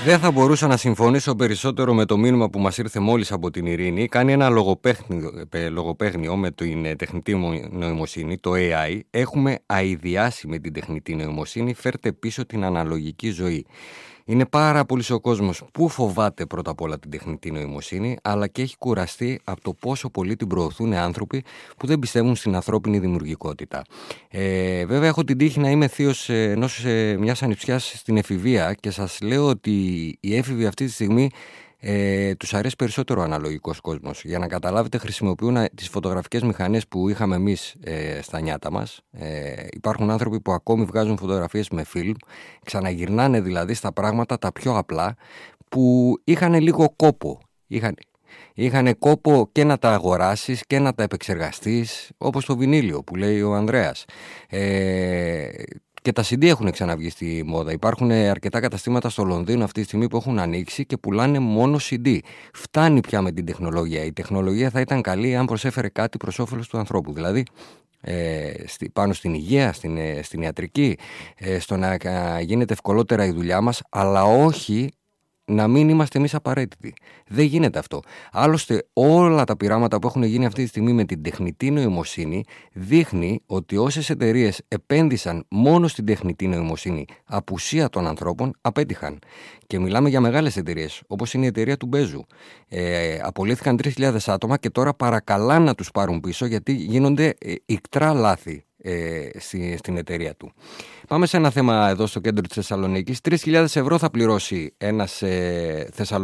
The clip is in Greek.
Δεν θα μπορούσα να συμφωνήσω περισσότερο με το μήνυμα που μας ήρθε μόλις από την Ειρήνη. Κάνει ένα λογοπαίγνιο με την τεχνητή νοημοσύνη, το AI. Έχουμε αηδιάσει με την τεχνητή νοημοσύνη, φέρτε πίσω την αναλογική ζωή. Είναι πάρα πολύς ο κόσμος που φοβάται πρώτα απ' όλα την τεχνητή νοημοσύνη, αλλά και έχει κουραστεί από το πόσο πολύ την προωθούν άνθρωποι που δεν πιστεύουν στην ανθρώπινη δημιουργικότητα. Βέβαια, έχω την τύχη να είμαι θείος μιας ανιψιάς στην εφηβεία και σας λέω ότι οι έφηβοι αυτή τη στιγμή τους αρέσει περισσότερο ο αναλογικός κόσμος. Για να καταλάβετε, χρησιμοποιούν τις φωτογραφικές μηχανές που είχαμε εμείς στα νιάτα μας. Υπάρχουν άνθρωποι που ακόμη βγάζουν φωτογραφίες με φιλμ, ξαναγυρνάνε δηλαδή στα πράγματα τα πιο απλά που είχαν λίγο κόπο. Είχαν κόπο και να τα αγοράσεις και να τα επεξεργαστείς, όπως το βινίλιο που λέει ο Ανδρέας. Και τα CD έχουν ξαναβγεί στη μόδα. Υπάρχουν αρκετά καταστήματα στο Λονδίνο αυτή τη στιγμή που έχουν ανοίξει και πουλάνε μόνο CD. Φτάνει πια με την τεχνολογία. Η τεχνολογία θα ήταν καλή αν προσέφερε κάτι προς όφελος του ανθρώπου. Δηλαδή πάνω στην υγεία, στην ιατρική, στο να γίνεται ευκολότερα η δουλειά μας, αλλά όχι να μην είμαστε εμείς απαραίτητοι. Δεν γίνεται αυτό. Άλλωστε, όλα τα πειράματα που έχουν γίνει αυτή τη στιγμή με την τεχνητή νοημοσύνη δείχνει ότι όσες εταιρείες επένδυσαν μόνο στην τεχνητή νοημοσύνη, απουσία των ανθρώπων, απέτυχαν. Και μιλάμε για μεγάλες εταιρείες, όπως είναι η εταιρεία του Μπέζου. Απολύθηκαν 3.000 άτομα και τώρα παρακαλάνε να τους πάρουν πίσω γιατί γίνονται ικτρά λάθη στην εταιρεία του. Πάμε σε ένα θέμα εδώ στο κέντρο της Θεσσαλονίκης. 3.000 ευρώ θα πληρώσει ένας Θεσσαλονίκης